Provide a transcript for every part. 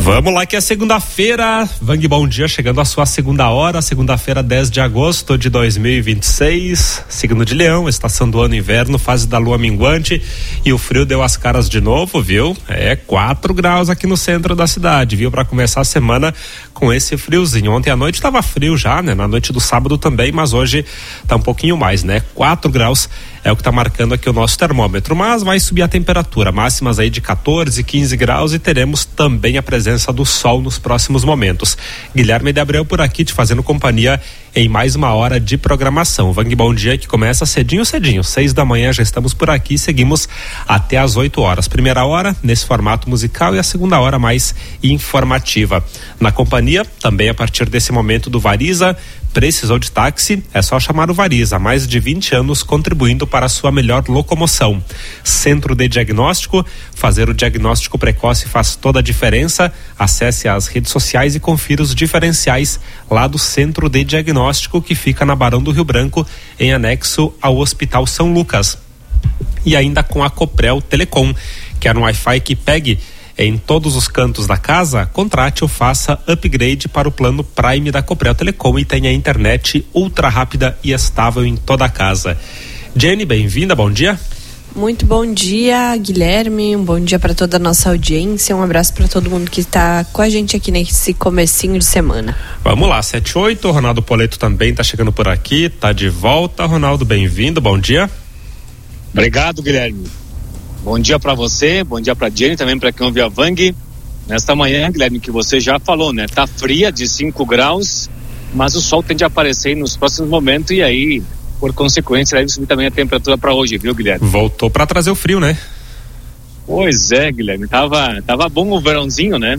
Vamos lá que é segunda-feira, Vang, bom dia, chegando à sua segunda hora, segunda-feira 10 de agosto de 2026, signo de Leão, estação do ano inverno, fase da lua minguante e o frio deu as caras de novo, viu? 4 graus aqui no centro da cidade, viu? Para começar a semana com esse friozinho. Ontem à noite estava frio já, né? Na noite do sábado também, mas hoje tá um pouquinho mais, né? 4 graus é o que tá marcando aqui o nosso termômetro, mas vai subir a temperatura, máximas aí de 14, 15 graus e teremos também a presença do sol nos próximos momentos. Guilherme de Abreu por aqui te fazendo companhia em mais uma hora de programação. Vang, bom dia, que começa cedinho, 6 da manhã, já estamos por aqui, seguimos até às 8 horas. Primeira hora nesse formato musical e a segunda hora mais informativa. Na companhia, também a partir desse momento do Variza. Precisou de táxi? É só chamar o Variza, há mais de 20 anos contribuindo para a sua melhor locomoção. Centro de Diagnóstico, fazer o diagnóstico precoce faz toda a diferença. Acesse as redes sociais e confira os diferenciais lá do Centro de Diagnóstico, que fica na Barão do Rio Branco, em anexo ao Hospital São Lucas. E ainda com a Coprel Telecom, quer um Wi-Fi que pegue em todos os cantos da casa? Contrate ou faça upgrade para o plano Prime da Coprel Telecom e tenha internet ultra rápida e estável em toda a casa. Jenny, bem-vinda, bom dia. Muito bom dia, Guilherme, um bom dia para toda a nossa audiência, um abraço para todo mundo que está com a gente aqui nesse comecinho de semana. Vamos lá, 7-8, o Ronaldo Poleto também está chegando por aqui, está de volta. Ronaldo, bem-vindo, bom dia. Obrigado, Guilherme. Bom dia para você, bom dia para Jenny, também para quem ouve a Vang. Nesta manhã, Guilherme, que você já falou, né? Tá fria, de 5 graus, mas o sol tende a aparecer nos próximos momentos e aí, por consequência, deve subir também a temperatura para hoje, viu, Guilherme? Voltou para trazer o frio, né? Pois é, Guilherme, tava bom o verãozinho, né?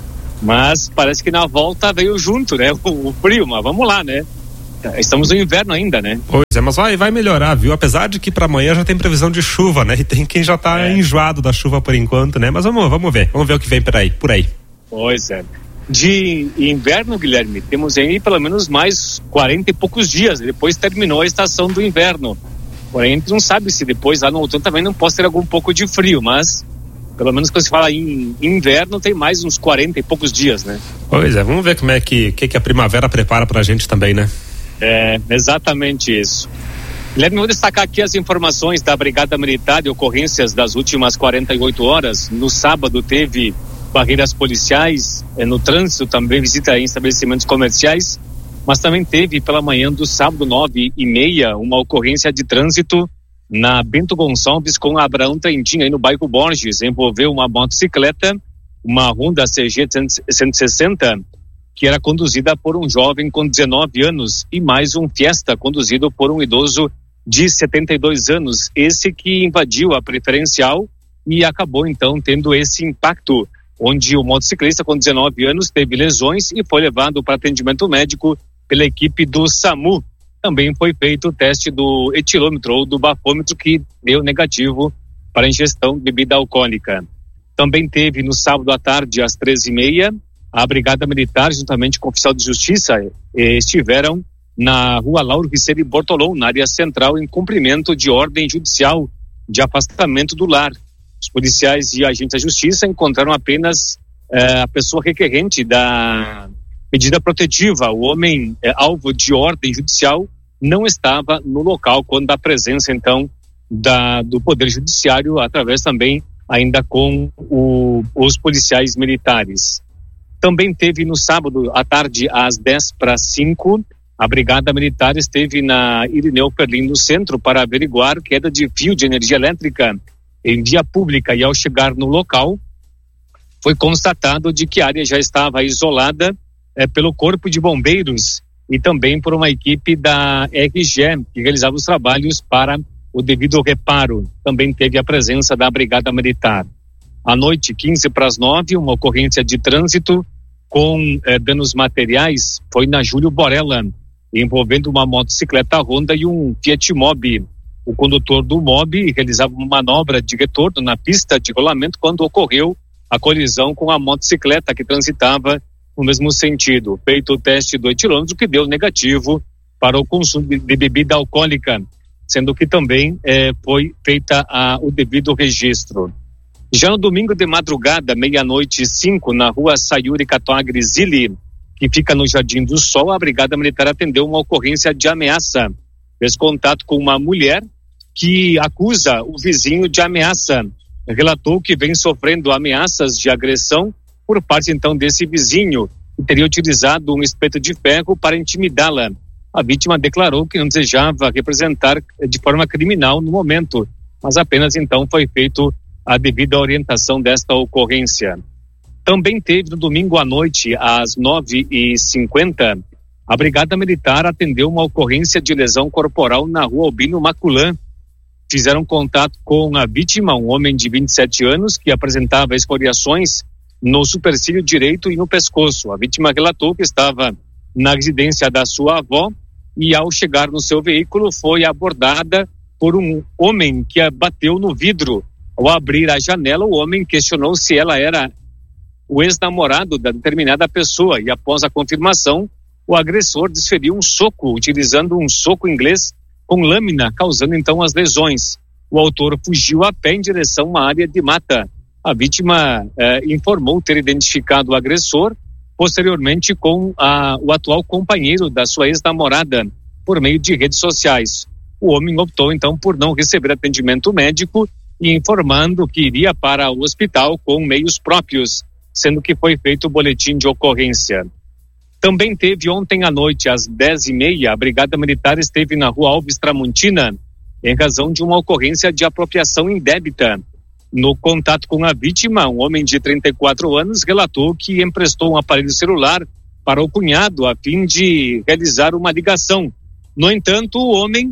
Mas parece que na volta veio junto, né? O frio, mas vamos lá, né? Estamos no inverno ainda, né? Pois é, mas vai melhorar, viu? Apesar de que para amanhã já tem previsão de chuva, né? E tem quem já tá enjoado da chuva por enquanto, né? Mas vamos ver o que vem por aí. Pois é. De inverno, Guilherme, temos aí pelo menos mais 40 e poucos dias, depois terminou a estação do inverno. Porém, a gente não sabe se depois lá no outono também não possa ter algum pouco de frio, mas pelo menos quando se fala em inverno tem mais uns 40 e poucos dias, né? Pois é, vamos ver como é que a primavera prepara pra gente também, né? É, exatamente isso. Guilherme, vou destacar aqui as informações da Brigada Militar de ocorrências das últimas 48 horas. No sábado teve barreiras policiais, no trânsito também, visita em estabelecimentos comerciais, mas também teve pela manhã do sábado 9h30 uma ocorrência de trânsito na Bento Gonçalves com Abraão Trentin, aí no bairro Borges. Envolveu uma motocicleta, uma Honda CG 160, que era conduzida por um jovem com 19 anos e mais um Fiesta conduzido por um idoso de 72 anos, esse que invadiu a preferencial e acabou então tendo esse impacto, onde o motociclista com 19 anos teve lesões e foi levado para atendimento médico pela equipe do SAMU. Também foi feito o teste do etilômetro ou do bafômetro, que deu negativo para ingestão de bebida alcoólica. Também teve no sábado à tarde às 13h30, a Brigada Militar, juntamente com o oficial de justiça, estiveram na rua Lauro Riceiro Bortolom, na área central, em cumprimento de ordem judicial de afastamento do lar. Os policiais e agentes da justiça encontraram apenas a pessoa requerente da medida protetiva. O homem alvo de ordem judicial não estava no local quando a presença, então, do Poder Judiciário, através também ainda com os policiais militares. Também teve no sábado à tarde, às 10:05, a Brigada Militar esteve na Irineu Perlim, no centro, para averiguar queda de fio de energia elétrica em via pública, e ao chegar no local, foi constatado de que a área já estava isolada pelo Corpo de Bombeiros e também por uma equipe da RGE, que realizava os trabalhos para o devido reparo. Também teve a presença da Brigada Militar. À noite, 8:45, uma ocorrência de trânsito com danos materiais foi na Júlio Borella, envolvendo uma motocicleta Honda e um Fiat Mobi. O condutor do Mobi realizava uma manobra de retorno na pista de rolamento quando ocorreu a colisão com a motocicleta que transitava no mesmo sentido. Feito o teste do etilômetro, que deu negativo para o consumo de bebida alcoólica, sendo que também foi feita o devido registro. Já no domingo de madrugada, 00:05, na rua Sayuri Katoagri Zili, que fica no Jardim do Sol, a Brigada Militar atendeu uma ocorrência de ameaça. Fez contato com uma mulher que acusa o vizinho de ameaça. Relatou que vem sofrendo ameaças de agressão por parte então desse vizinho, que teria utilizado um espeto de ferro para intimidá-la. A vítima declarou que não desejava representar de forma criminal no momento, mas apenas então foi feito a devida orientação desta ocorrência. Também teve no domingo à noite, às 9:50, a Brigada Militar atendeu uma ocorrência de lesão corporal na rua Albino Maculã. Fizeram contato com a vítima, um homem de 27 anos, que apresentava escoriações no supercílio direito e no pescoço. A vítima relatou que estava na residência da sua avó e, ao chegar no seu veículo, foi abordada por um homem que a bateu no vidro. Ao abrir a janela, o homem questionou se ela era o ex-namorado da determinada pessoa e, após a confirmação, o agressor desferiu um soco, utilizando um soco inglês com lâmina, causando então as lesões. O autor fugiu a pé em direção a uma área de mata. A vítima informou ter identificado o agressor, posteriormente com o atual companheiro da sua ex-namorada, por meio de redes sociais. O homem optou então por não receber atendimento médico e informando que iria para o hospital com meios próprios, sendo que foi feito o boletim de ocorrência. Também teve ontem à noite, às 10:30, a Brigada Militar esteve na rua Alves Tramontina, em razão de uma ocorrência de apropriação indébita. No contato com a vítima, um homem de 34 anos relatou que emprestou um aparelho celular para o cunhado a fim de realizar uma ligação. No entanto, o homem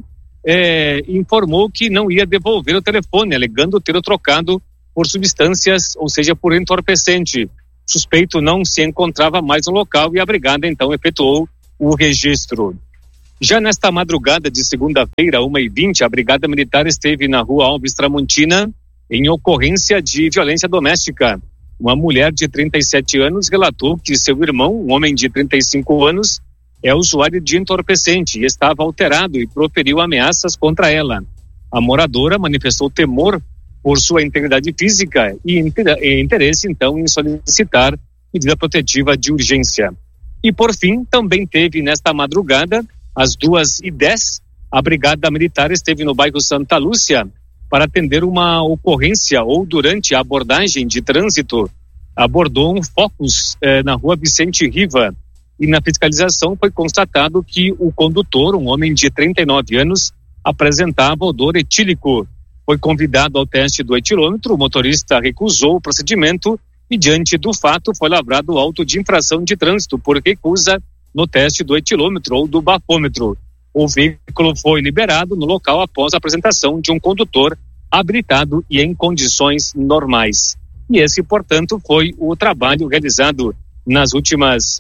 informou que não ia devolver o telefone, alegando ter o trocado por substâncias, ou seja, por entorpecente. O suspeito não se encontrava mais no local e a Brigada então efetuou o registro. Já nesta madrugada de segunda-feira, 1:20, a Brigada Militar esteve na rua Alves Tramontina em ocorrência de violência doméstica. Uma mulher de 37 anos relatou que seu irmão, um homem de 35 anos, é usuário de entorpecente e estava alterado e proferiu ameaças contra ela. A moradora manifestou temor por sua integridade física e interesse, então, em solicitar medida protetiva de urgência. E, por fim, também teve nesta madrugada, às 2:10, a Brigada Militar esteve no bairro Santa Lúcia para atender uma ocorrência ou durante a abordagem de trânsito, abordou um Focus na rua Vicente Riva. E na fiscalização foi constatado que o condutor, um homem de 39 anos, apresentava odor etílico. Foi convidado ao teste do etilômetro, o motorista recusou o procedimento e, diante do fato, foi lavrado auto de infração de trânsito por recusa no teste do etilômetro ou do bafômetro. O veículo foi liberado no local após a apresentação de um condutor habilitado e em condições normais. E esse, portanto, foi o trabalho realizado nas últimas,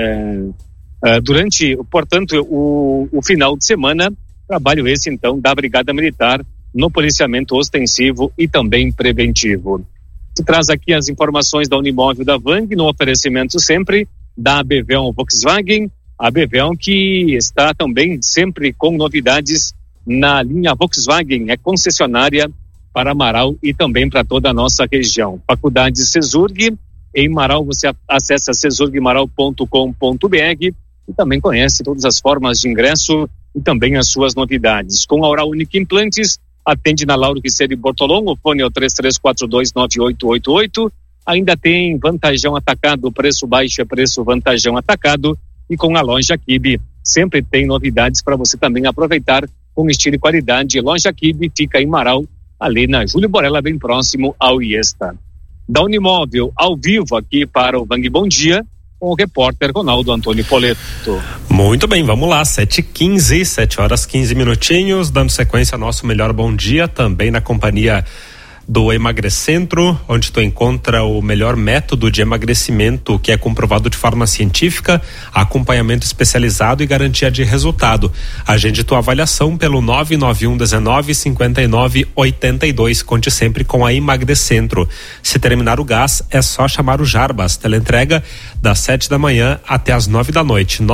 durante, portanto, o final de semana, trabalho esse, então, da Brigada Militar no policiamento ostensivo e também preventivo. Se traz aqui as informações da Unimóvel da Vang, no oferecimento sempre da Bevel Volkswagen, a Bevel que está também sempre com novidades na linha Volkswagen, é concessionária para Marau e também para toda a nossa região. Faculdade Cesurg, em Marau você acessa cesurgmarau.com.br e também conhece todas as formas de ingresso e também as suas novidades. Com a Oral Unique Implantes, atende na Lauro Riceiro e Bortolom, o fone é o 33429888. Ainda tem Vantajão Atacado, preço baixo é preço Vantajão Atacado. E com a Loja Kibe, sempre tem novidades para você também aproveitar com estilo e qualidade. Loja Kibe fica em Marau, ali na Júlio Borella, bem próximo ao Iesta. Da Unimóvel, ao vivo aqui para o Vang Bom Dia, com o repórter Ronaldo Antônio Poleto. Muito bem, vamos lá, 7h15, 7h15, dando sequência ao nosso Melhor Bom Dia, também na companhia do Emagrecentro, onde tu encontra o melhor método de emagrecimento que é comprovado de forma científica, acompanhamento especializado e garantia de resultado. Agende tua avaliação pelo 991195982. Conte sempre com a Emagrecentro. Se terminar o gás, é só chamar o Jarbas. Teleentrega das 7 da manhã até as 9 da noite.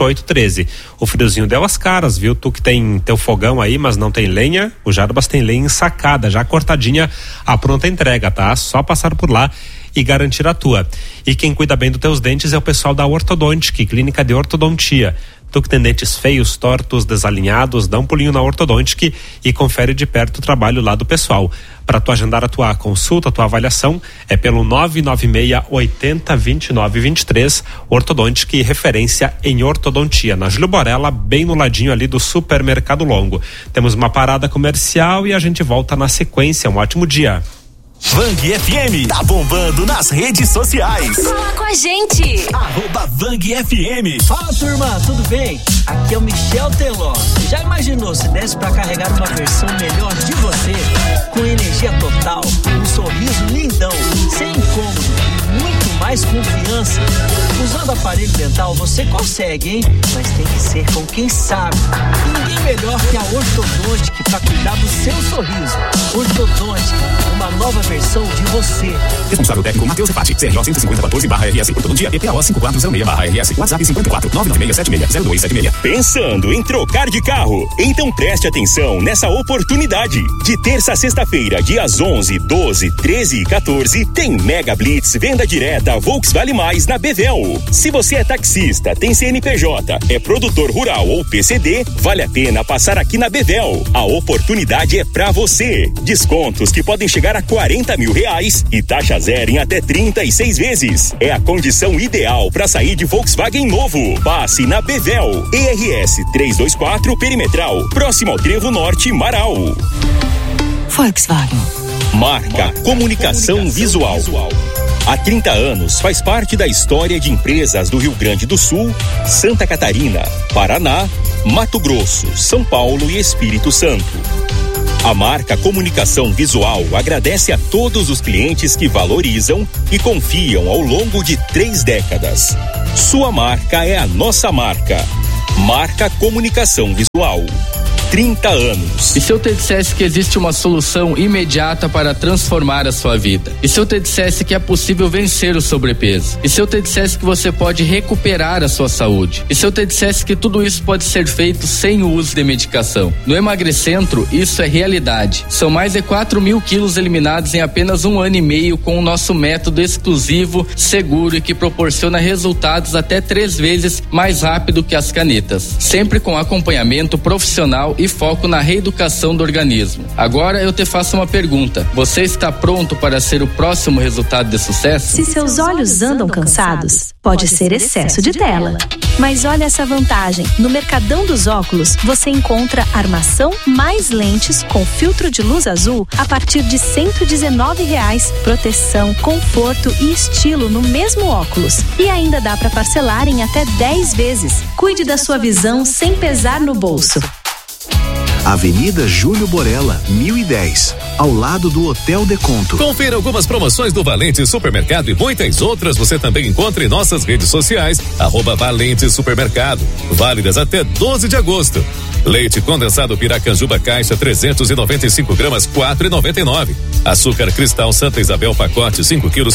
999472813. O friozinho deu as caras, viu? Tu que tem teu fogão aí, mas não tem lenha, o Jarbas tem lenha em sacada, já cortadinha a pronta entrega, tá? Só passar por lá e garantir a tua. E quem cuida bem dos teus dentes é o pessoal da Ortodontic, clínica de ortodontia. Tu que tem dentes feios, tortos, desalinhados, dá um pulinho na Ortodontic e confere de perto o trabalho lá do pessoal. Para tu agendar a tua consulta, a tua avaliação, é pelo 996 80 29 23. Ortodontic, referência em ortodontia, na Júlio Borella, bem no ladinho ali do Supermercado Longo. Temos uma parada comercial e a gente volta na sequência. Um ótimo dia. Vang FM tá bombando nas redes sociais. Fala com a gente. @Vang FM. Fala, turma, tudo bem? Aqui é o Michel Teló. Já imaginou se desse pra carregar uma versão melhor de você? Com energia total, um sorriso lindão, sem incômodo e muito mais confiança. Usando aparelho dental você consegue, hein? Mas tem que ser com quem sabe. E ninguém melhor que a Ortodontic pra cuidar do seu sorriso. Ortodontic, uma nova versão de você. Responsável técnico Matheus Repati, CRO 15014/RS, Ortodontia EPO 5406/RS, WhatsApp 54 996760276. Pensando em trocar de carro? Então preste atenção nessa oportunidade. De terça a sexta-feira, dias 11, 12, 13 e 14, tem Mega Blitz Venda Direta Volkswagen Mais na Bevel. Se você é taxista, tem CNPJ, é produtor rural ou PCD, vale a pena passar aqui na Bevel. A oportunidade é pra você. Descontos que podem chegar a R$40 mil e taxa zero em até 36 vezes. É a condição ideal para sair de Volkswagen novo. Passe na Bevel. ERS 324 Perimetral, próximo ao Trevo Norte, Marau. Volkswagen. Marca Comunicação Visual. Há 30 anos faz parte da história de empresas do Rio Grande do Sul, Santa Catarina, Paraná, Mato Grosso, São Paulo e Espírito Santo. A marca Comunicação Visual agradece a todos os clientes que valorizam e confiam ao longo de 3 décadas. Sua marca é a nossa marca. Marca Comunicação Visual. 30 anos. E se eu te dissesse que existe uma solução imediata para transformar a sua vida? E se eu te dissesse que é possível vencer o sobrepeso? E se eu te dissesse que você pode recuperar a sua saúde? E se eu te dissesse que tudo isso pode ser feito sem o uso de medicação? No Emagrecentro, isso é realidade. São mais de 4 mil quilos eliminados em apenas 1 ano e meio com o nosso método exclusivo, seguro e que proporciona resultados até 3 vezes mais rápido que as canetas. Sempre com acompanhamento profissional e foco na reeducação do organismo. Agora eu te faço uma pergunta. Você está pronto para ser o próximo resultado de sucesso? Se seus olhos andam cansados, pode ser excesso de tela. Mas olha essa vantagem. No Mercadão dos Óculos, você encontra armação mais lentes com filtro de luz azul a partir de R$119. Proteção, conforto e estilo no mesmo óculos. E ainda dá para parcelar em até 10 vezes. Cuide da sua visão sem pesar no bolso. Avenida Júlio Borella, 1010, ao lado do Hotel Deconto. Confira algumas promoções do Valente Supermercado e muitas outras você também encontra em nossas redes sociais, @Valente Supermercado, válidas até 12 de agosto. Leite condensado Piracanjuba Caixa 395 gramas, 4,99. Açúcar Cristal Santa Isabel pacote 5 quilos,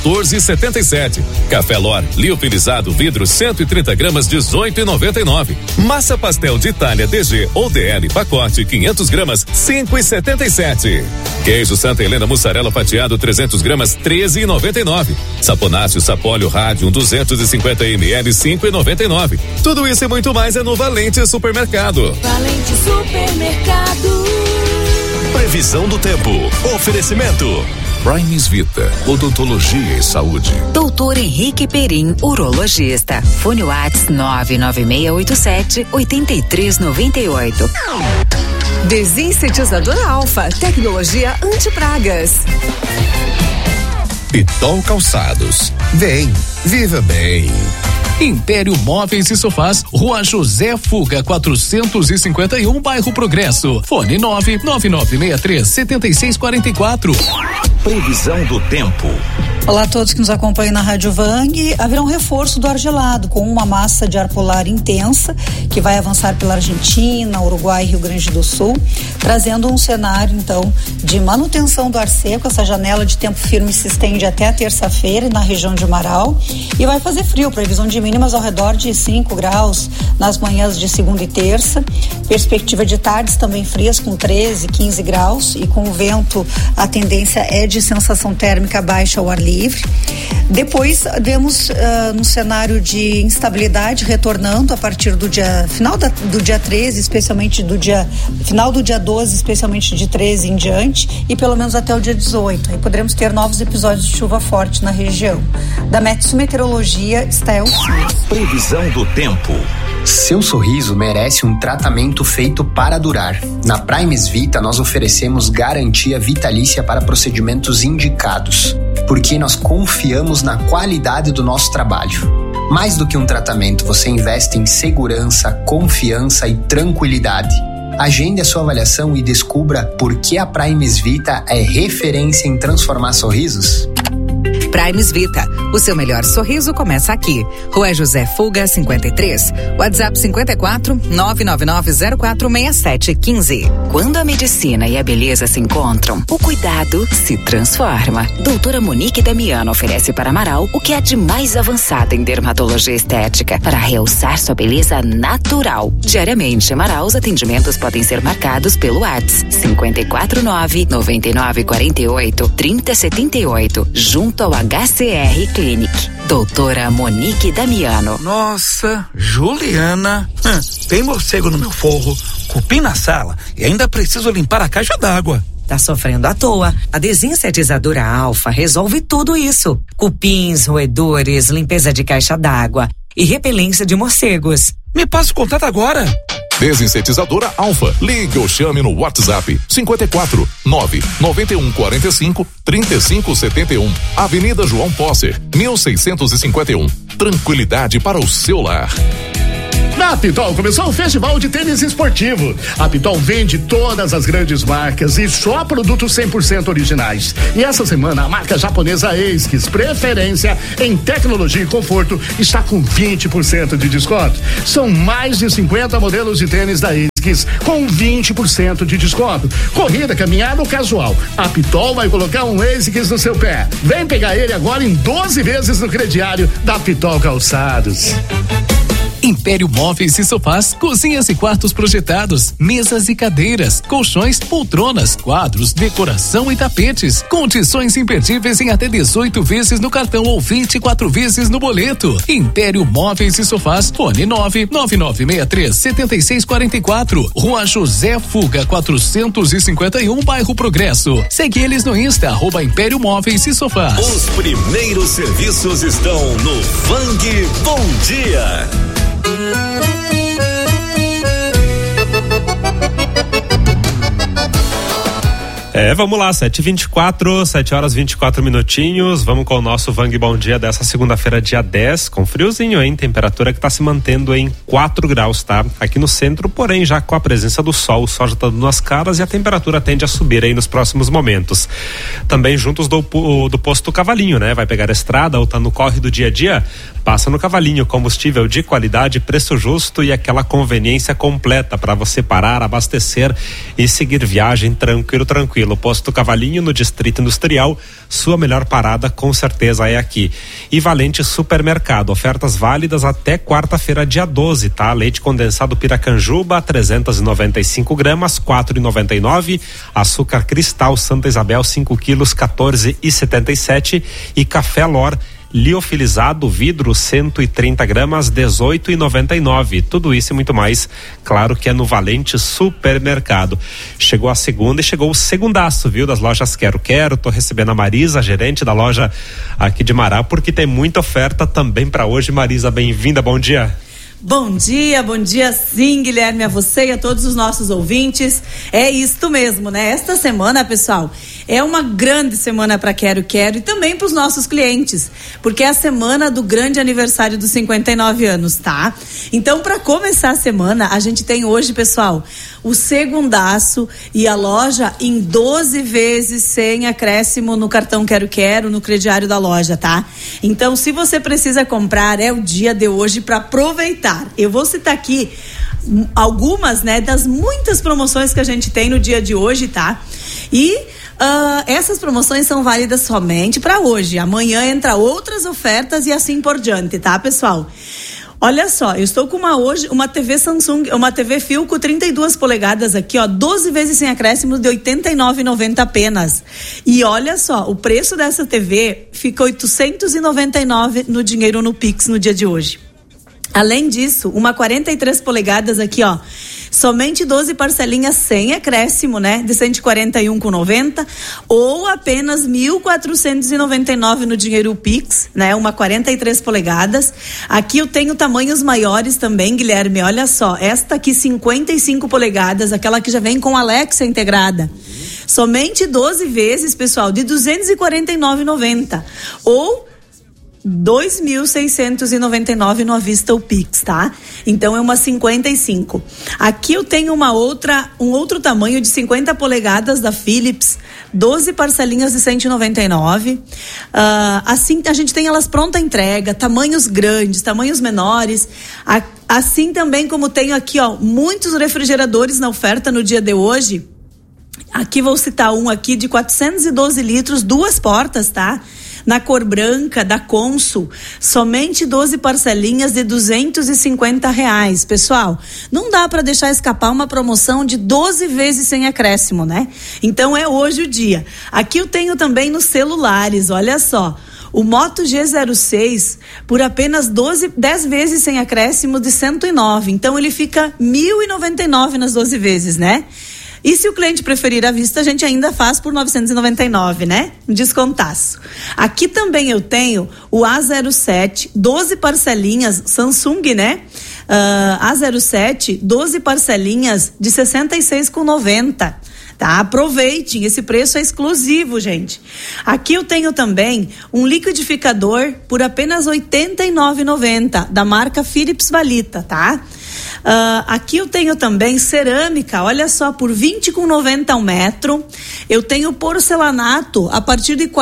14,77. Café Lor liofilizado vidro 130 gramas, 18,99. Massa pastel de Itália DG ou DL pacote 500 gramas, 5,77. Queijo Santa Helena mussarela fatiado 300 gramas, 13,99. Saponáceo Sapólio Rádio 250 ml, 5,99. Tudo isso e muito mais é no Valente Supermercado. Valente Supermercado. Previsão do tempo. Oferecimento Primes Vita, odontologia e saúde. Doutor Henrique Perim, urologista. Fone Whats 99687-8398. Desinsetizador Alfa, tecnologia antipragas. Pitol Calçados. Vem, viva bem. Império Móveis e Sofás, Rua José Fuga, 451, bairro Progresso. Fone 99963-7644. Previsão do tempo. Olá a todos que nos acompanham na Rádio Vang. Haverá um reforço do ar gelado com uma massa de ar polar intensa que vai avançar pela Argentina, Uruguai e Rio Grande do Sul, trazendo um cenário então de manutenção do ar seco. Essa janela de tempo firme se estende até a terça-feira na região de Marau e vai fazer frio, previsão de mínimas ao redor de 5 graus nas manhãs de segunda e terça, perspectiva de tardes também frias com 13, 15 graus e com o vento a tendência é de sensação térmica baixa ao ar livre. Depois vemos no cenário de instabilidade retornando a partir do do dia 13, especialmente final do dia 12, especialmente de 13 em diante e pelo menos até o dia 18. Aí poderemos ter novos episódios de chuva forte na região. Da Metsu Meteorologia, Stael. Previsão do tempo. Seu sorriso merece um tratamento feito para durar. Na Primes Vita nós oferecemos garantia vitalícia para procedimentos indicados, porque nós confiamos na qualidade do nosso trabalho. Mais do que um tratamento, você investe em segurança, confiança e tranquilidade. Agende a sua avaliação e descubra por que a Primes Vita é referência em transformar sorrisos. Primes Vita, o seu melhor sorriso começa aqui. Rua José Fuga, 53, WhatsApp 54 999046715. Quando a medicina e a beleza se encontram, o cuidado se transforma. Doutora Monique Damiano oferece para Amaral o que há de mais avançado em dermatologia estética para realçar sua beleza natural. Diariamente, Amaral, os atendimentos podem ser marcados pelo WhatsApp 549-9948-3078, junto ao HCR Clinic. Doutora Monique Damiano. Nossa, Juliana, tem morcego no meu forro, cupim na sala e ainda preciso limpar a caixa d'água. Tá sofrendo à toa. A Desinsetizadora Alfa resolve tudo isso. Cupins, roedores, limpeza de caixa d'água e repelência de morcegos. Me passa o contato agora. Desinsetizadora Alfa. Ligue ou chame no WhatsApp 54 991 45 35 71. Avenida João Posser, 1651. Tranquilidade para o seu lar. Na Pitol começou o Festival de Tênis Esportivo. A Pitol vende todas as grandes marcas e só produtos 100% originais. E essa semana a marca japonesa ASICS, preferência em tecnologia e conforto, está com 20% de desconto. São mais de 50 modelos de tênis da ASICS com 20% de desconto. Corrida, caminhada ou casual. A Pitol vai colocar um ASICS no seu pé. Vem pegar ele agora em 12 vezes no crediário da Pitol Calçados. Império Móveis e Sofás, cozinhas e quartos projetados, mesas e cadeiras, colchões, poltronas, quadros, decoração e tapetes. Condições imperdíveis em até 18 vezes no cartão ou 24 vezes no boleto. Império Móveis e Sofás, fone 99963-7644, Rua José Fuga 451, bairro Progresso. Segue eles no Insta, @Império Móveis e Sofás. Os primeiros serviços estão no Vang Bom Dia. Vamos lá, 7h24, 7 horas 24 minutinhos. Vamos com o nosso Vang Bom Dia dessa segunda-feira, dia 10, com friozinho, hein? Temperatura que está se mantendo em 4 graus, tá? Aqui no centro, porém, já com a presença do sol, o sol já tá dando as caras e a temperatura tende a subir aí nos próximos momentos. Também juntos do posto Cavalinho, né? Vai pegar a estrada ou tá no corre do dia a dia? Passa no Cavalinho, combustível de qualidade, preço justo e aquela conveniência completa para você parar, abastecer e seguir viagem tranquilo. Posto Cavalinho no Distrito Industrial, sua melhor parada com certeza é aqui. E Valente Supermercado, ofertas válidas até quarta-feira, dia 12, tá? Leite condensado Piracanjuba, 395 gramas, 4,99. Açúcar Cristal Santa Isabel, 5 quilos, 14,77. E Café Lor liofilizado vidro 130 gramas, 18,99. Tudo isso e muito mais, claro que é no Valente Supermercado. Chegou a segunda e chegou o segundaço, viu, das lojas Quero. Tô recebendo a Marisa, gerente da loja aqui de Mará, porque tem muita oferta também para hoje. Marisa, bem-vinda, bom dia. Bom dia sim, Guilherme, a você e a todos os nossos ouvintes. É isto mesmo, né? Esta semana, pessoal, É uma grande semana para Quero e também para os nossos clientes, porque é a semana do grande aniversário dos 59 anos, tá? Então, para começar a semana, a gente tem hoje, pessoal, o segundaço e a loja em 12 vezes sem acréscimo no cartão Quero, no crediário da loja, tá? Então, se você precisa comprar, é o dia de hoje para aproveitar. Eu vou citar aqui algumas, né, das muitas promoções que a gente tem no dia de hoje, tá? E essas promoções são válidas somente para hoje. Amanhã entra outras ofertas e assim por diante, tá, pessoal? Olha só, eu estou com uma TV Samsung, uma TV Philco 32 polegadas aqui, ó, 12 vezes sem acréscimo de R$ 89,90 apenas. E olha só, o preço dessa TV fica R$ 899 no dinheiro no Pix no dia de hoje. Além disso, uma 43 polegadas aqui, ó, somente 12 parcelinhas sem acréscimo, né, de R$ 141,90 ou apenas R$ 1.499 no dinheiro Pix, né, uma 43 polegadas. Aqui eu tenho tamanhos maiores também, Guilherme, olha só, esta aqui 55 polegadas, aquela que já vem com Alexa integrada. Somente 12 vezes, pessoal, de R$ 249,90 ou R$ 2.699 no avista o Pix, tá? Então é uma 55. Aqui eu tenho um outro tamanho de 50 polegadas da Philips, 12 parcelinhas de 199. Assim a gente tem elas pronta entrega, tamanhos grandes, tamanhos menores. Assim também como tenho aqui, ó, muitos refrigeradores na oferta no dia de hoje. Aqui vou citar um aqui de 412 litros, 2 portas, tá? Na cor branca, da Consul, somente 12 parcelinhas de R$ 250. Pessoal, não dá para deixar escapar uma promoção de 12 vezes sem acréscimo, né? Então é hoje o dia. Aqui eu tenho também nos celulares, olha só. O Moto G06 por apenas 10 vezes sem acréscimo de 109. Então ele fica R$ 1.099 nas 12 vezes, né? E se o cliente preferir à vista, a gente ainda faz por R$ 999, né? Um descontaço. Aqui também eu tenho o A07, 12 parcelinhas, Samsung, né? A07, 12 parcelinhas de R$ 66,90. Tá? Aproveitem, esse preço é exclusivo, gente. Aqui eu tenho também um liquidificador por apenas R$ 89,90, da marca Philips Valita, tá? Aqui eu tenho também cerâmica, olha só, por R$ 20,90 um metro. Eu tenho porcelanato a partir de R$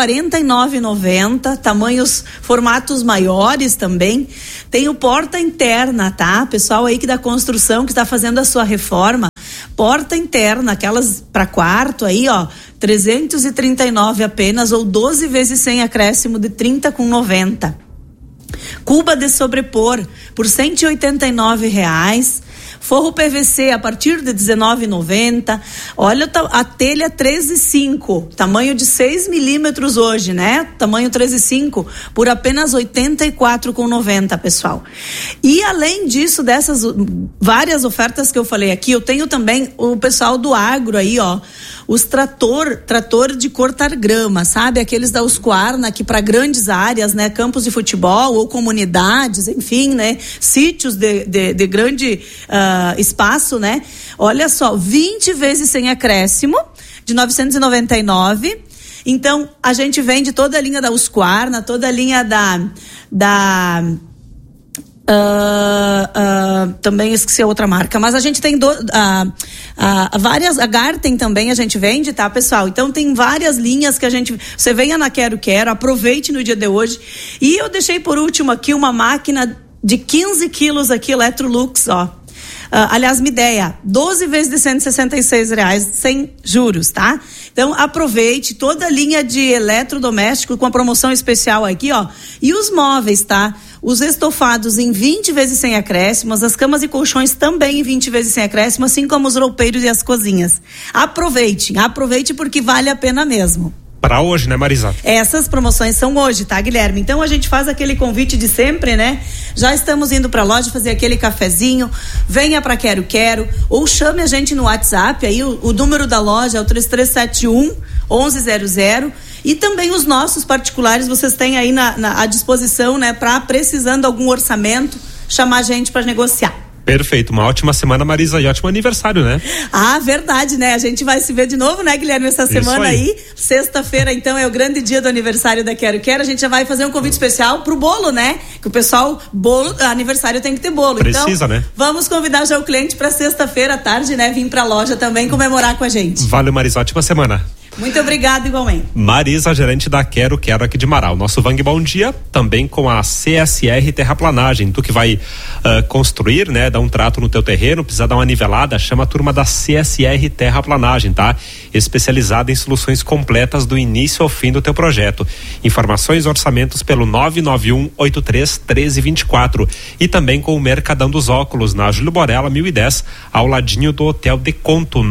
49,90, formatos maiores também. Tenho porta interna, tá? Pessoal aí que da construção, que está fazendo a sua reforma, porta interna, aquelas para quarto aí, ó, 339 apenas, ou 12 vezes sem acréscimo de 30,90. Cuba de sobrepor por R$ 189. Forro PVC a partir de R$ 19,90. Olha a telha 13,5, tamanho de 6 milímetros hoje, né? Tamanho 13,5 por apenas R$ 84,90, pessoal. E além disso, dessas várias ofertas que eu falei aqui, eu tenho também o pessoal do agro aí, ó. Os trator de cortar grama, sabe? Aqueles da Husqvarna que para grandes áreas, né? Campos de futebol ou comunidades, enfim, né? Sítios de grande espaço, né? Olha só, 20 vezes sem acréscimo, de 999. Então, a gente vende toda a linha da Husqvarna, toda a linha também esqueci a outra marca, mas a gente tem várias, a Garten também a gente vende, tá, pessoal? Então tem várias linhas que você venha na Quero, aproveite no dia de hoje. E eu deixei por último aqui uma máquina de 15 quilos aqui, Electrolux, ó. Aliás, Midea, 12 vezes de R$ 166 sem juros, tá? Então aproveite toda a linha de eletrodoméstico com a promoção especial aqui, ó. E os móveis, tá? Os estofados em 20 vezes sem acréscimos, as camas e colchões também em 20 vezes sem acréscimo, assim como os roupeiros e as cozinhas. Aproveite porque vale a pena mesmo. Para hoje, né, Marisa? Essas promoções são hoje, tá, Guilherme? Então a gente faz aquele convite de sempre, né? Já estamos indo pra loja fazer aquele cafezinho. Venha pra Quero ou chame a gente no WhatsApp. Aí o número da loja é o 3371-1100. E também os nossos particulares, vocês têm aí à disposição, né? Precisando de algum orçamento, chamar a gente para negociar. Perfeito, uma ótima semana, Marisa, e ótimo aniversário, né? Verdade, né? A gente vai se ver de novo, né, Guilherme, essa semana aí. Sexta-feira, então, é o grande dia do aniversário da Quero Quero. A gente já vai fazer um convite especial pro bolo, né? Que o pessoal, aniversário tem que ter bolo. Precisa, então, né? Vamos convidar já o cliente pra sexta-feira à tarde, né? Vir pra loja também comemorar com a gente. Valeu, Marisa, ótima semana. Muito obrigada, igualmente. Marisa, gerente da Quero Quero aqui de Marau. Nosso Vang Bom Dia também com a CSR Terraplanagem. Tu que vai construir, né? Dar um trato no teu terreno, precisa dar uma nivelada, chama a turma da CSR Terraplanagem, tá? Especializada em soluções completas do início ao fim do teu projeto. Informações e orçamentos pelo 991831324 e também com o Mercadão dos Óculos na Júlio Borella 1010, ao ladinho do Hotel Deconto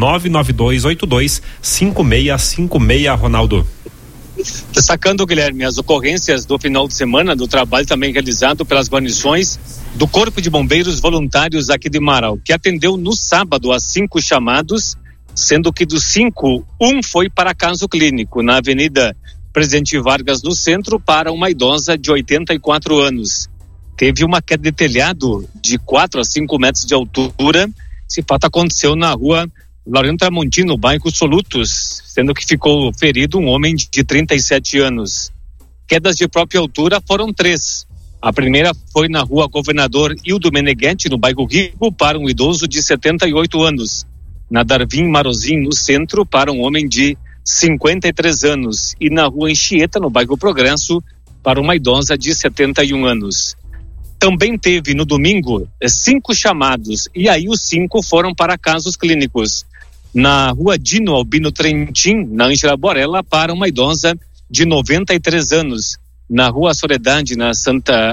992825656, Ronaldo. Destacando, Guilherme, as ocorrências do final de semana do trabalho também realizado pelas guarnições do Corpo de Bombeiros Voluntários aqui de Marau, que atendeu no sábado a 5 chamados, sendo que dos 5, 1 foi para caso clínico na Avenida Presidente Vargas, no centro, para uma idosa de 84 anos. Teve uma queda de telhado de 4 a 5 metros de altura. Esse fato aconteceu na rua Lauriano Tramontino, no bairro Solutos, sendo que ficou ferido um homem de 37 anos. Quedas de própria altura foram 3. A primeira foi na rua Governador Hildo Meneghetti, no bairro Rico, para um idoso de 78 anos. Na Darvim Marozim, no centro, para um homem de 53 anos. E na rua Anchieta, no bairro Progresso, para uma idosa de 71 anos. Também teve no domingo 5 chamados, e aí os 5 foram para casos clínicos. Na rua Dino Albino Trentin, na Ângela Borella, para uma idosa de 93 anos. Na rua Soledade, na Santa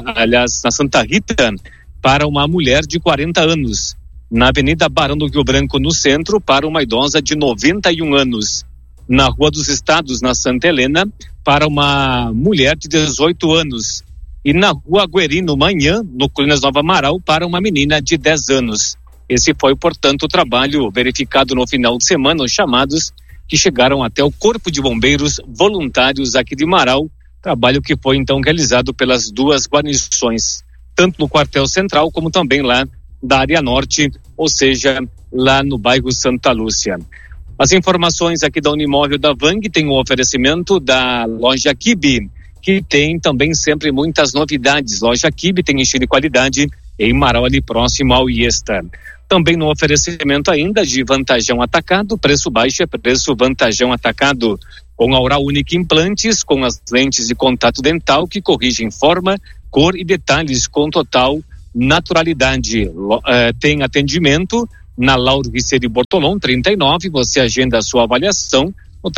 Rita, para uma mulher de 40 anos. Na Avenida Barão do Rio Branco, no centro, para uma idosa de 91 anos. Na Rua dos Estados, na Santa Helena, para uma mulher de 18 anos. E na Rua Guerino Manhã, no Colinas Nova Amaral, para uma menina de 10 anos. Esse foi, portanto, o trabalho verificado no final de semana, os chamados que chegaram até o Corpo de Bombeiros Voluntários aqui de Marau, trabalho que foi então realizado pelas 2 guarnições, tanto no quartel central como também lá da área norte, ou seja, lá no bairro Santa Lúcia. As informações aqui da Unimóvel da Vang tem o oferecimento da loja Kibe, que tem também sempre muitas novidades. Loja Kibe tem estilo e qualidade em Marau, ali próximo ao Iesta. Também no oferecimento ainda de Vantajão Atacado, preço baixo é preço Vantajão Atacado. Com a Oral Unique Implantes, com as lentes de contato dental que corrigem forma, cor e detalhes com total naturalidade. Tem atendimento na Lauro Viceri Bortolom 39, você agenda a sua avaliação no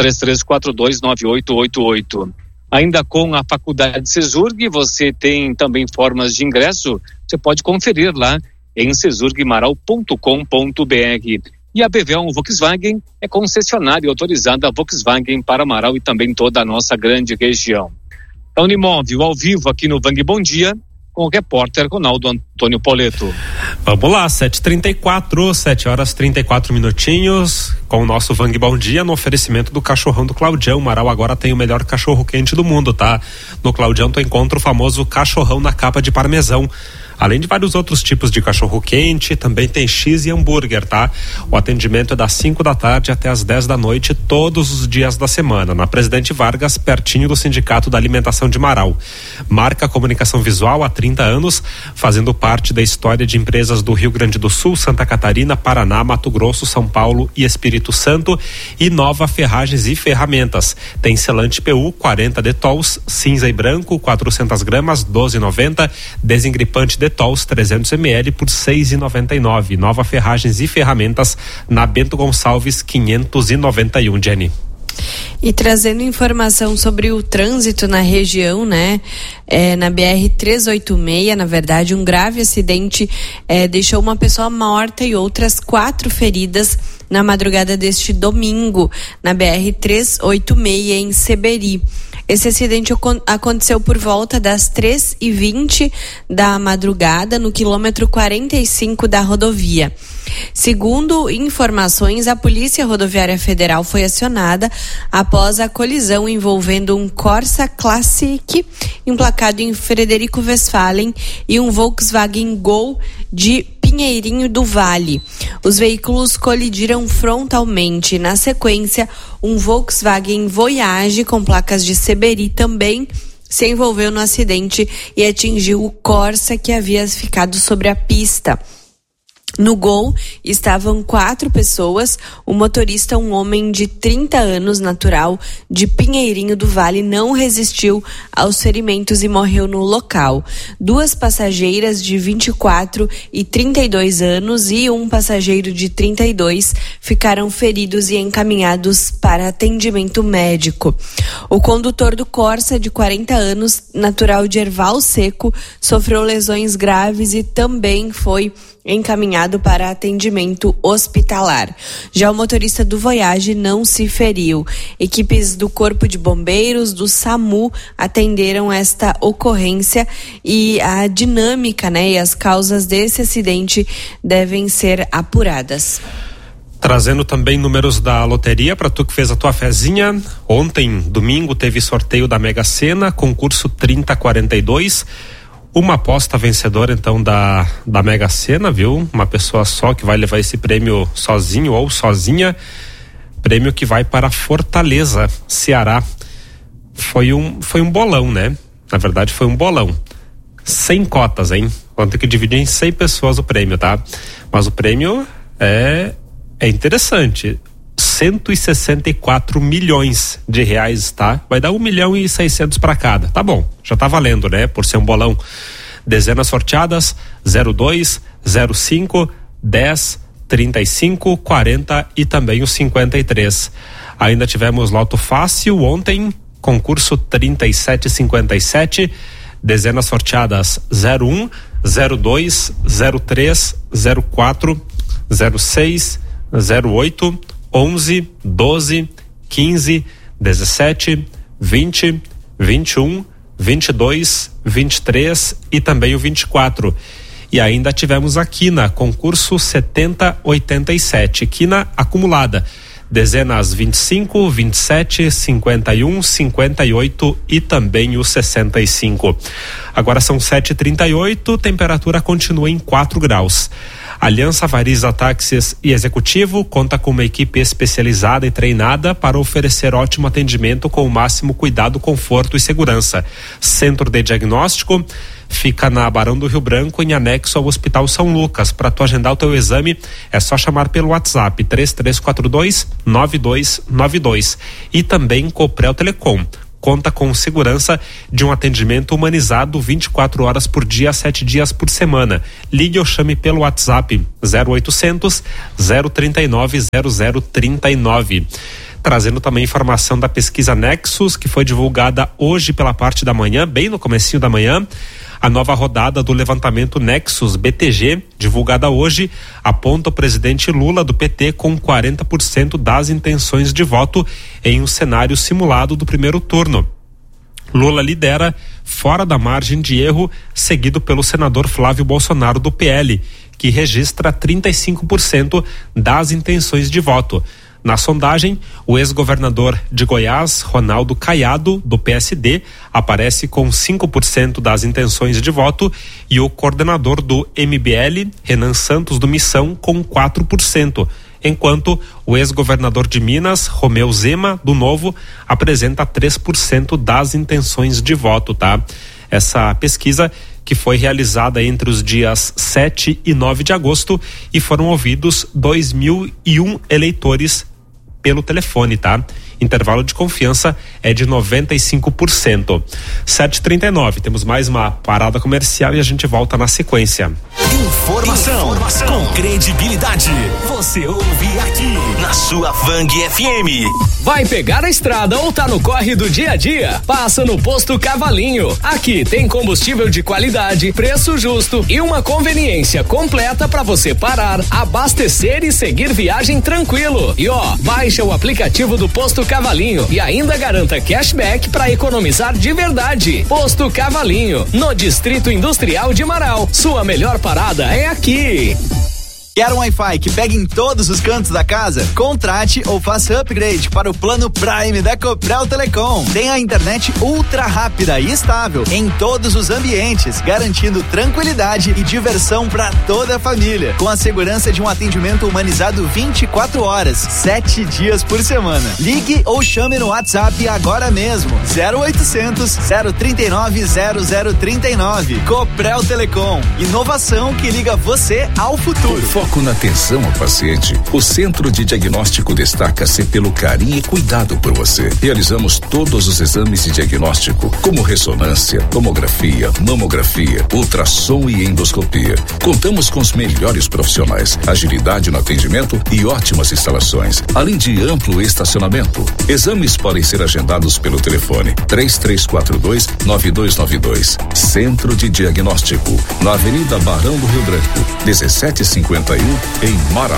33429888. Ainda com a Faculdade Cesurg, você tem também formas de ingresso, você pode conferir lá em cesurgmaral.com.br. E a Bevel Volkswagen é concessionária autorizada Volkswagen para Marau e também toda a nossa grande região. A Unimóvel ao vivo aqui no Vang Bom Dia, com o repórter Ronaldo Antônio Poleto. Vamos lá, 7h34, 7h34, com o nosso Vang Bom Dia, no oferecimento do Cachorrão do Claudião. Marau agora tem o melhor cachorro quente do mundo, tá? No Claudião tu encontra o famoso cachorrão na capa de parmesão. Além de vários outros tipos de cachorro quente, também tem X e hambúrguer, tá? O atendimento é das 5 da tarde até as 10 da noite, todos os dias da semana, na Presidente Vargas, pertinho do Sindicato da Alimentação de Marau. Marca Comunicação Visual há 30 anos, fazendo parte da história de empresas do Rio Grande do Sul, Santa Catarina, Paraná, Mato Grosso, São Paulo e Espírito Santo. E Nova Ferragens e Ferramentas. Tem selante PU 40 Detols, cinza e branco, 400 gramas, 12,90. Desengripante Detols 300 ml por 6,99. Nova Ferragens e Ferramentas na Bento Gonçalves 591, Jenny. E trazendo informação sobre o trânsito na região, né? Na BR-386, na verdade, um grave acidente deixou uma pessoa morta e outras 4 feridas na madrugada deste domingo, na BR-386 em Seberi. Esse acidente aconteceu por volta das 3h20 da madrugada, no quilômetro 45 da rodovia. Segundo informações, a Polícia Rodoviária Federal foi acionada após a colisão envolvendo um Corsa Classic emplacado em Frederico Westphalen e um Volkswagen Gol de Pinheirinho do Vale. Os veículos colidiram frontalmente. Na sequência, um Volkswagen Voyage com placas de Seberi também se envolveu no acidente e atingiu o Corsa que havia ficado sobre a pista. No Gol estavam 4 pessoas, o motorista, um homem de 30 anos, natural de Pinheirinho do Vale, não resistiu aos ferimentos e morreu no local. 2 passageiras de 24 e 32 anos e um passageiro de 32 ficaram feridos e encaminhados para atendimento médico. O condutor do Corsa, de 40 anos, natural de Erval Seco, sofreu lesões graves e também foi encaminhado para atendimento hospitalar. Já o motorista do Voyage não se feriu. Equipes do Corpo de Bombeiros, do SAMU, atenderam esta ocorrência e a dinâmica, e as causas desse acidente devem ser apuradas. Trazendo também números da loteria para tu que fez a tua fezinha. Ontem, domingo, teve sorteio da Mega Sena, concurso 3042. Uma aposta vencedora, então, da Mega Sena, viu? Uma pessoa só que vai levar esse prêmio sozinho ou sozinha. Prêmio que vai para Fortaleza, Ceará. Foi um bolão, né? Na verdade, foi um bolão. 100 cotas, hein? Vamos ter que dividir em 100 pessoas o prêmio, tá? Mas o prêmio é interessante. 164 milhões de reais, tá? Vai dar 1.600.000 para cada. Tá bom, já tá valendo, né? Por ser um bolão. Dezenas sorteadas: 02, 05, 10, 35, 40 e também o 53. Ainda tivemos Loto Fácil ontem, concurso 3757, dezenas sorteadas: 01, 02, 03, 04, 06, 08, 11, 12, 15, 17, 20, 21, 22, 23 e também o 24. E ainda tivemos a quina, concurso 7087, quina acumulada, dezenas 25, 27, 51, 58 e também o 65. Agora são 7h38, temperatura continua em 4 graus. Aliança Variza Táxis e Executivo conta com uma equipe especializada e treinada para oferecer ótimo atendimento com o máximo cuidado, conforto e segurança. Centro de diagnóstico fica na Barão do Rio Branco, em anexo ao Hospital São Lucas. Para tu agendar o teu exame, é só chamar pelo WhatsApp 3342-9292 e também Coprel Telecom. Conta com segurança de um atendimento humanizado 24 horas por dia, 7 dias por semana. Ligue ou chame pelo WhatsApp 0800 039 0039. Trazendo também informação da pesquisa Nexus, que foi divulgada hoje pela parte da manhã, bem no comecinho da manhã. A nova rodada do levantamento Nexus BTG, divulgada hoje, aponta o presidente Lula do PT com 40% das intenções de voto em um cenário simulado do primeiro turno. Lula lidera fora da margem de erro, seguido pelo senador Flávio Bolsonaro do PL, que registra 35% das intenções de voto. Na sondagem, o ex-governador de Goiás, Ronaldo Caiado, do PSD, aparece com 5% das intenções de voto e o coordenador do MBL, Renan Santos, do Missão, com 4%, enquanto o ex-governador de Minas, Romeu Zema, do Novo, apresenta 3% das intenções de voto, tá? Essa pesquisa que foi realizada entre os dias 7 e 9 de agosto e foram ouvidos 2.001 eleitores pelo telefone, tá? Intervalo de confiança é de 95%. 7h39, temos mais uma parada comercial e a gente volta na sequência. Informação com credibilidade. Você ouve aqui na sua Vang FM. Vai pegar a estrada ou tá no corre do dia a dia? Passa no Posto Cavalinho. Aqui tem combustível de qualidade, preço justo e uma conveniência completa para você parar, abastecer e seguir viagem tranquilo. E baixa o aplicativo do Posto Cavalinho e ainda garanta cashback para economizar de verdade. Posto Cavalinho, no Distrito Industrial de Marau. Sua melhor parada é aqui. Quer um Wi-Fi que pegue em todos os cantos da casa? Contrate ou faça upgrade para o plano Prime da Copel Telecom. Tem a internet ultra rápida e estável em todos os ambientes, garantindo tranquilidade e diversão para toda a família, com a segurança de um atendimento humanizado 24 horas, 7 dias por semana. Ligue ou chame no WhatsApp agora mesmo. 0800 039 0039. Copel Telecom. Inovação que liga você ao futuro. Foco na atenção ao paciente. O Centro de Diagnóstico destaca-se pelo carinho e cuidado por você. Realizamos todos os exames de diagnóstico, como ressonância, tomografia, mamografia, ultrassom e endoscopia. Contamos com os melhores profissionais, agilidade no atendimento e ótimas instalações, além de amplo estacionamento. Exames podem ser agendados pelo telefone 3342-9292. Centro de Diagnóstico, na Avenida Barão do Rio Branco, 1751, em Marau.